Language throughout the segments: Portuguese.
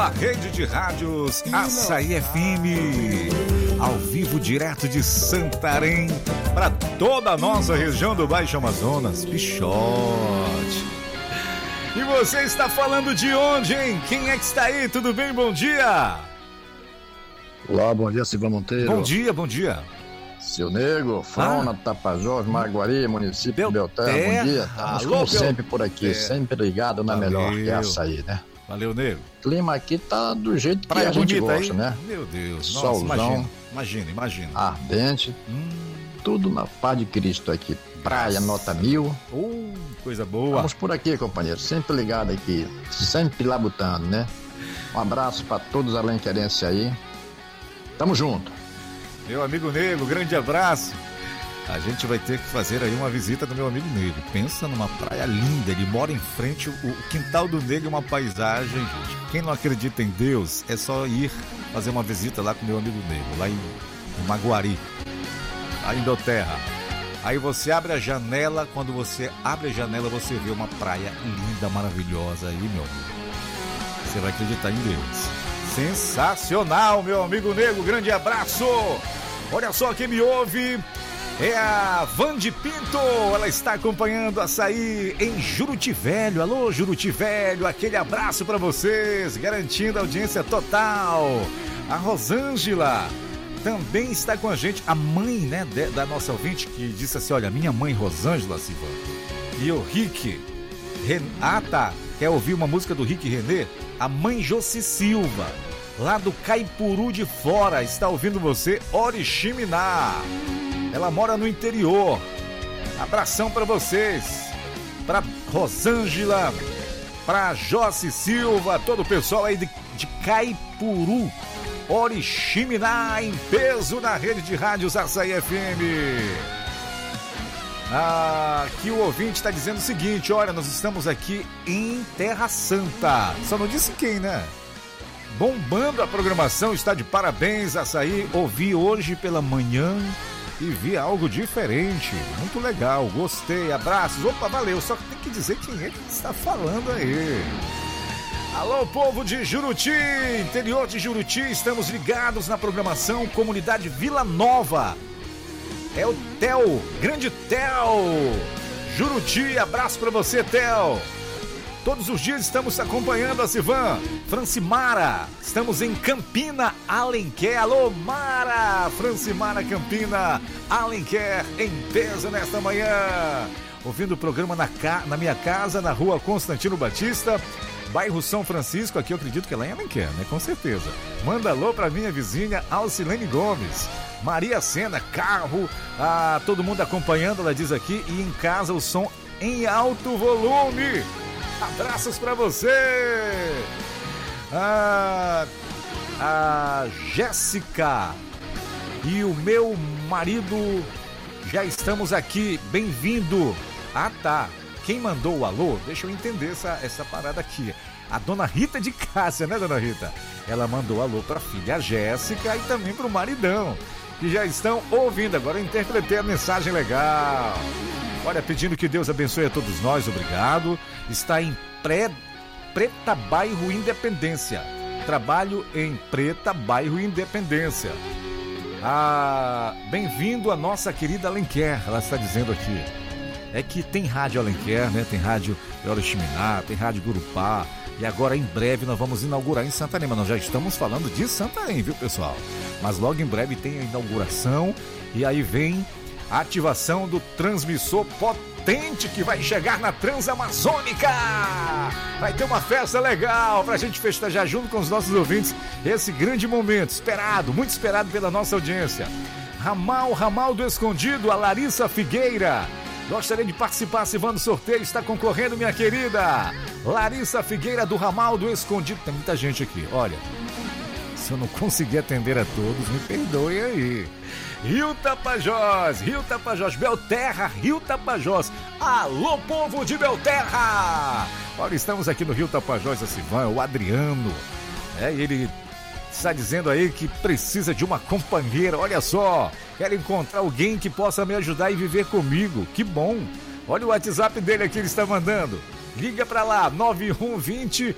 A rede de rádios Açaí FM, ao vivo direto de Santarém, para toda a nossa região do Baixo Amazonas, Pichote. E você está falando de onde, hein? Quem é que está aí? Tudo bem? Bom dia! Olá, bom dia, Silvão Monteiro. Bom dia, bom dia. Seu Nego, Fauna, Tapajós, Maguari, município de Belterra, bom dia. Estamos como sempre por aqui, sempre ligado na melhor que é Açaí, né? Valeu, Nego. O clima aqui tá do jeito que Praia a gente gosta, aí, né? Meu Deus, solzão, imagina. Ardente, tudo na paz de Cristo aqui. Praia nota 1000. Coisa boa. Vamos por aqui, companheiro, sempre ligado aqui, sempre labutando, né? Um abraço para todos os alenquerenses aí. Tamo junto. Meu amigo Nego, grande abraço. A gente vai ter que fazer aí uma visita do meu amigo Nego. Pensa numa praia linda, ele mora em frente, o quintal do Nego é uma paisagem, gente. Quem não acredita em Deus, é só ir fazer uma visita lá com meu amigo Nego, lá em Maguari, lá em Belterra. Aí você abre a janela, quando você abre a janela, você vê uma praia linda, maravilhosa aí, meu amigo. Você vai acreditar em Deus. Sensacional, meu amigo Nego, grande abraço. Olha só quem me ouve, é a Vande Pinto, ela está acompanhando Açaí em Juruti Velho. Alô, Juruti Velho, aquele abraço para vocês, garantindo a audiência total. A Rosângela também está com a gente, a mãe, né, da nossa ouvinte, que disse assim, olha, minha mãe Rosângela Silva. E o Rick, quer ouvir uma música do Rick Renê? A mãe Josi Silva, lá do Caipuru de Fora, está ouvindo você, Oriximiná. Ela mora no interior. Abração para vocês, para Rosângela, para Josi Silva, todo o pessoal aí de Caipuru, Oriximiná, em peso na rede de rádios Açaí FM. Aqui o ouvinte está dizendo o seguinte, olha, nós estamos aqui em Terra Santa. Só não disse quem, né? Bombando a programação, está de parabéns, Açaí. Ouvi hoje pela manhã e vi algo diferente. Muito legal, gostei, abraços. Opa, valeu, só que tem que dizer quem é que está falando aí. Alô, povo de Juruti, interior de Juruti, estamos ligados na programação Comunidade Vila Nova. É o Theo, grande Theo, Juruti, abraço pra você, Theo. Todos os dias estamos acompanhando a Sivan, Francimara, estamos em Campina, Alenquer. Alô, Mara, Francimara, Campina, Alenquer, em peso nesta manhã. Ouvindo o programa na minha casa, na rua Constantino Batista, bairro São Francisco, aqui eu acredito que é lá em Alenquer, né? Com certeza. Manda alô pra minha vizinha Alcilene Gomes. Maria Sena, carro, todo mundo acompanhando, ela diz aqui, e em casa o som em alto volume. Abraços pra você. A Jéssica e o meu marido, já estamos aqui, bem-vindo. Tá. Quem mandou o alô? Deixa eu entender essa parada aqui. A dona Rita de Cássia, né, dona Rita? Ela mandou alô pra filha Jéssica e também pro maridão, que já estão ouvindo. Agora eu interpretei a mensagem legal. Olha, pedindo que Deus abençoe a todos nós, obrigado. Está em Preta, bairro Independência. Trabalho em Preta, bairro Independência. Bem-vindo a nossa querida Alenquer, ela está dizendo aqui. É que tem rádio Alenquer, né? Tem rádio Oriximiná, tem rádio Gurupá. E agora em breve nós vamos inaugurar em Santarém. Mas nós já estamos falando de Santarém, viu, pessoal? Mas logo em breve tem a inauguração. E aí vem a ativação do transmissor potente que vai chegar na Transamazônica. Vai ter uma festa legal pra gente festejar junto com os nossos ouvintes esse grande momento, esperado, muito esperado pela nossa audiência. Ramal do Escondido, a Larissa Figueira. Gostaria de participar, Silvano, do sorteio. Está concorrendo, minha querida Larissa Figueira, do Ramal do Escondido. Tem muita gente aqui, olha. Se eu não conseguir atender a todos, me perdoe aí. Rio Tapajós, Belterra, Rio Tapajós. Alô, povo de Belterra! Olha, estamos aqui no Rio Tapajós, a Silvan, o Adriano. E ele está dizendo aí que precisa de uma companheira. Olha só, quero encontrar alguém que possa me ajudar e viver comigo. Que bom! Olha o WhatsApp dele aqui, ele está mandando. Liga para lá, 9120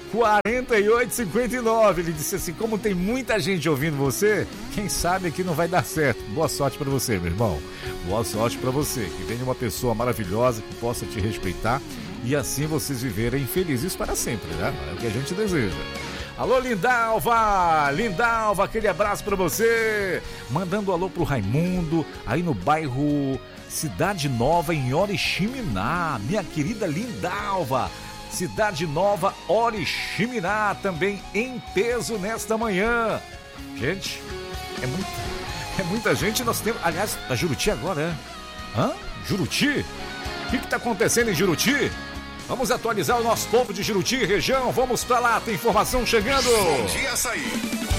4859. Ele disse assim: como tem muita gente ouvindo você, quem sabe aqui não vai dar certo. Boa sorte pra você, meu irmão. Boa sorte pra você. Que venha uma pessoa maravilhosa que possa te respeitar e assim vocês viverem felizes para sempre, né? É o que a gente deseja. Alô, Lindalva! Lindalva, aquele abraço pra você. Mandando alô pro Raimundo, aí no bairro Cidade Nova, em Oriximiná. Minha querida Lindalva. Cidade Nova, Oriximiná, também em peso nesta manhã. Gente, é muita gente. Nós temos, aliás, a Juruti agora, é? Hã? Juruti? O que está acontecendo em Juruti? Vamos atualizar o nosso povo de Juruti e região. Vamos para lá, tem informação chegando. Bom dia, Açaí.